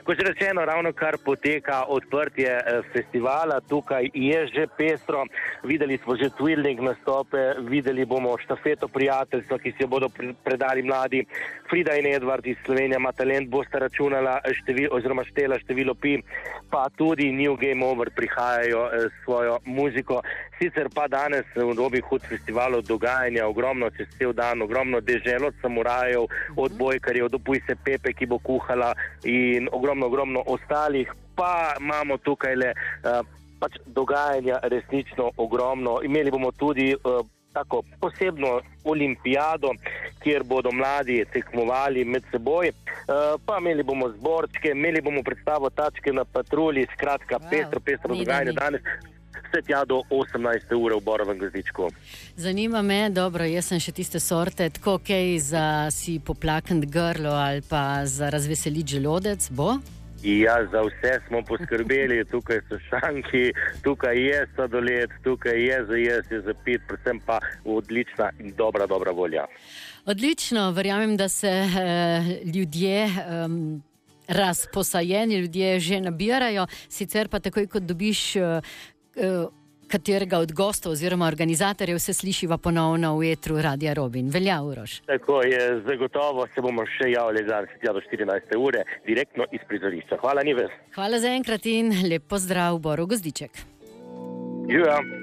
Kot že rečeno, ravno kar poteka odprtje festivala, tukaj je že pestro, videli smo že twirling nastope, videli bomo štafeto prijateljstva, ki si jo bodo predali mladi. Frida in Edvard iz Slovenija ima talent, bosta računala štela število pi, pa tudi New Game Over prihajajo s svojo muziko. Sicer pa danes v Robin Hood festivalu dogajanja ogromno čez cel dan, ogromno dežel od samurajev, od bojkarjev, do Pujse Pepe, ki bo kuhala in ogromno ostalih. Pa imamo tukaj le pač dogajanja resnično ogromno. Imeli bomo tudi tako posebno olimpijado, kjer bodo mladi tekmovali med seboj. Pa imeli bomo zborčke, imeli bomo predstavo Tačke na patrulji, skratka pestro dogajanje danes. Vse tja do 18. ure v Borovem gozdičku. Zanima me, dobro, jaz sem še tiste sorte, tako kaj za si poplakniti grlo ali pa za razveseliti želodec, bo? Ja, za vse smo poskrbeli, tukaj so šanki, tukaj je sladoled, tukaj je za jesti, za pit, predvsem pa odlična in dobra volja. Odlično, verjamem, da se ljudje razposajeni ljudje že nabirajo, sicer pa takoj, kot dobiš katerega od gostov oziroma organizatorjev, se slišiva ponovno v etru Radia Robin. Velja, Uroš? Tako je, zagotovo se bomo še javili danes do 14. ure, direktno iz prizorišča. Hvala, Nives. Hvala za enkrat in lep pozdrav, Boro Gozdiček. Živijo.